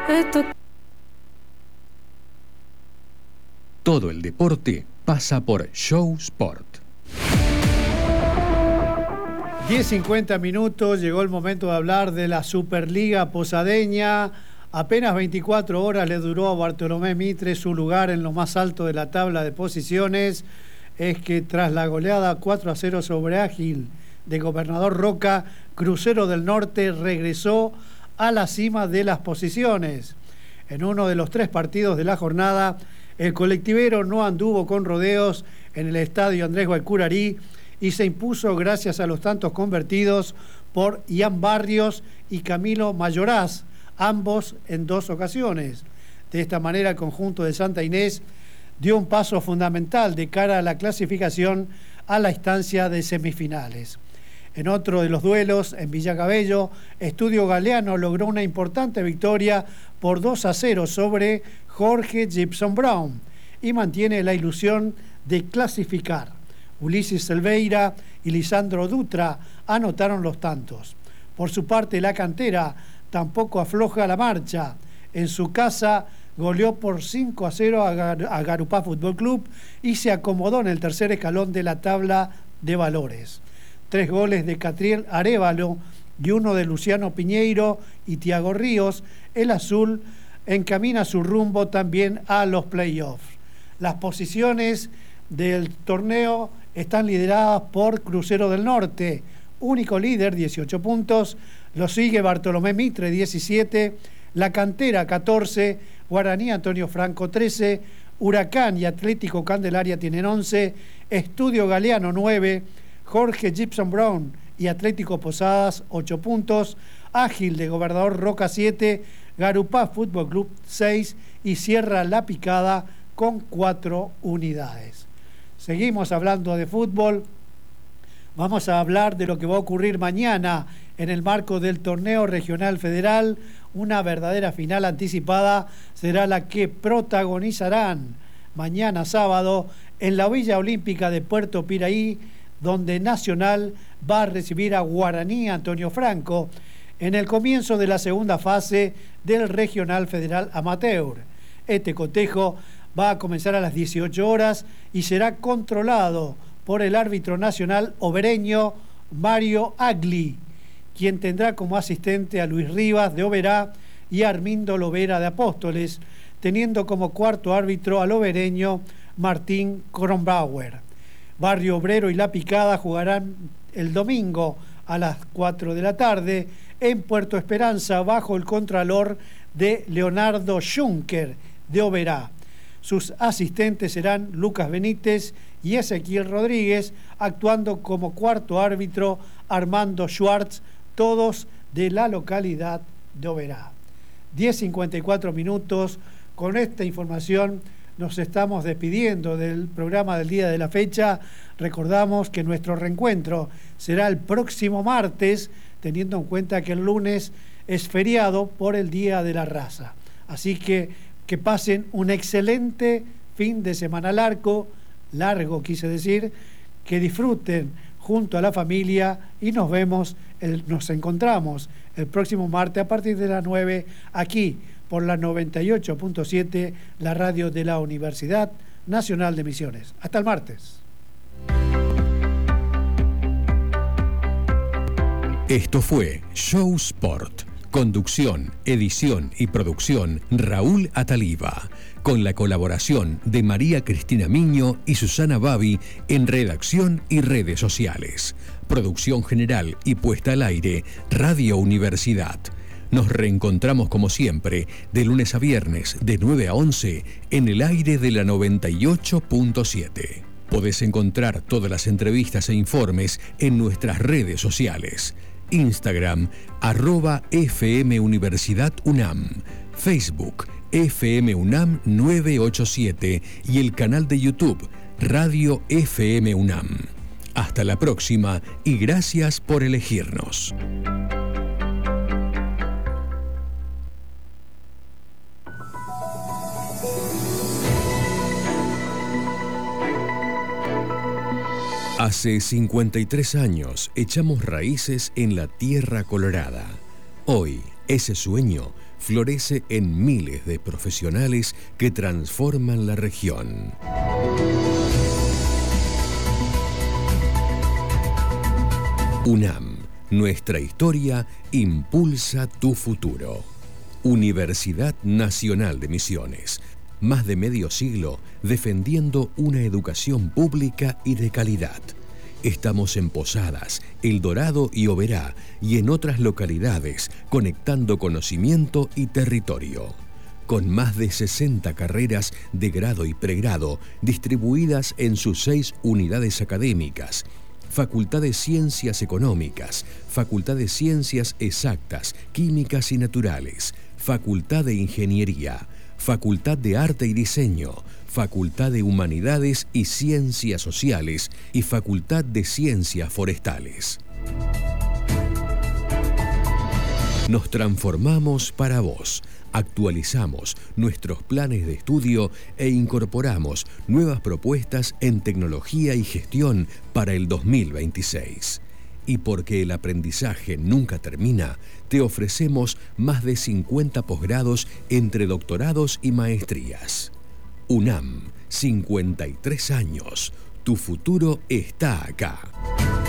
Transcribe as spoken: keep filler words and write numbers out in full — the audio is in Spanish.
Esto... Todo el deporte pasa por Show Sport. diez cincuenta minutos, llegó el momento de hablar de la Superliga Posadeña. Apenas veinticuatro horas le duró a Bartolomé Mitre su lugar en lo más alto de la tabla de posiciones. Es que tras la goleada cuatro a cero sobre Ágil de Gobernador Roca, Crucero del Norte regresó a la cima de las posiciones. En uno de los tres partidos de la jornada, el colectivero no anduvo con rodeos en el estadio Andrés Guaycurarí y se impuso gracias a los tantos convertidos por Ian Barrios y Camilo Mayoraz, ambos en dos ocasiones. De esta manera, el conjunto de Santa Inés dio un paso fundamental de cara a la clasificación a la instancia de semifinales. En otro de los duelos, en Villacabello, Estudio Galeano logró una importante victoria por dos a cero sobre Jorge Gibson Brown y mantiene la ilusión de clasificar. Ulises Silveira y Lisandro Dutra anotaron los tantos. Por su parte, la cantera tampoco afloja la marcha. En su casa goleó por cinco a cero a, Gar- a Garupá Fútbol Club y se acomodó en el tercer escalón de la tabla de valores. Tres goles de Catriel Arévalo y uno de Luciano Piñeiro y Tiago Ríos. El azul encamina su rumbo también a los playoffs. Las posiciones del torneo están lideradas por Crucero del Norte, único líder, dieciocho puntos. Lo sigue Bartolomé Mitre, diecisiete. La Cantera, catorce. Guaraní Antonio Franco, trece. Huracán y Atlético Candelaria tienen once. Estudio Galeano, nueve. Jorge Gibson Brown y Atlético Posadas, ocho puntos. Ágil de Gobernador Roca, siete. Garupá Fútbol Club, seis. Y cierra La Picada con cuatro unidades. Seguimos hablando de fútbol. Vamos a hablar de lo que va a ocurrir mañana en el marco del torneo regional federal. Una verdadera final anticipada será la que protagonizarán mañana sábado en la Villa Olímpica de Puerto Piraí, donde Nacional va a recibir a Guaraní Antonio Franco en el comienzo de la segunda fase del Regional Federal Amateur. Este cotejo va a comenzar a las dieciocho horas y será controlado por el árbitro nacional obereño Mario Agli, quien tendrá como asistente a Luis Rivas de Oberá y a Armindo Lovera de Apóstoles, teniendo como cuarto árbitro al obereño Martín Kronbauer. Barrio Obrero y La Picada jugarán el domingo a las cuatro de la tarde en Puerto Esperanza bajo el contralor de Leonardo Juncker de Oberá. Sus asistentes serán Lucas Benítez y Ezequiel Rodríguez, actuando como cuarto árbitro Armando Schwartz, todos de la localidad de Oberá. diez cincuenta y cuatro minutos. Con esta información nos estamos despidiendo del programa del día de la fecha. Recordamos que nuestro reencuentro será el próximo martes, teniendo en cuenta que el lunes es feriado por el Día de la Raza. Así que que pasen un excelente fin de semana largo, largo quise decir, que disfruten junto a la familia y nos vemos, el, nos encontramos el próximo martes a partir de las nueve aquí por la noventa y ocho punto siete, la radio de la Universidad Nacional de Misiones. Hasta el martes. Esto fue Show Sport. Conducción, edición y producción Raúl Ataliva, con la colaboración de María Cristina Miño y Susana Babi en redacción y redes sociales. Producción general y puesta al aire, Radio Universidad. Nos reencontramos como siempre, de lunes a viernes, de nueve a once, en el aire de la noventa y ocho punto siete. Podés encontrar todas las entrevistas e informes en nuestras redes sociales. Instagram, arroba F M Universidad UNAM, Facebook, F M UNAM nueve ocho siete y el canal de YouTube, Radio F M UNAM. Hasta la próxima y gracias por elegirnos. Hace cincuenta y tres años echamos raíces en la Tierra Colorada. Hoy, ese sueño florece en miles de profesionales que transforman la región. UNAM, nuestra historia impulsa tu futuro. Universidad Nacional de Misiones, más de medio siglo defendiendo una educación pública y de calidad. Estamos en Posadas, El Dorado y Oberá y en otras localidades, conectando conocimiento y territorio. Con más de sesenta carreras de grado y pregrado distribuidas en sus seis unidades académicas, Facultad de Ciencias Económicas, Facultad de Ciencias Exactas, Químicas y Naturales, Facultad de Ingeniería, Facultad de Arte y Diseño, Facultad de Humanidades y Ciencias Sociales y Facultad de Ciencias Forestales. Nos transformamos para vos. Actualizamos nuestros planes de estudio e incorporamos nuevas propuestas en tecnología y gestión para el dos mil veintiséis. Y porque el aprendizaje nunca termina, te ofrecemos más de cincuenta posgrados entre doctorados y maestrías. UNAM, cincuenta y tres años. Tu futuro está acá.